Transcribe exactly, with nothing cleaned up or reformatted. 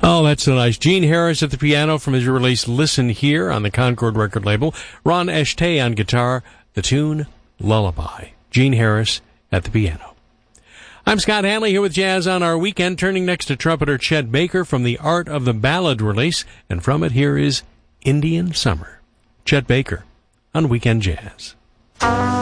Oh, that's so nice. Gene Harris at the piano from his release Listen Here on the Concord record label. Ron Eshtay on guitar. The tune, Lullaby. Gene Harris at the piano. I'm Scott Hanley here with Jazz on Our Weekend, turning next to trumpeter Chet Baker from the Art of the Ballad release, and from it here is Indian Summer. Chet Baker on Weekend Jazz.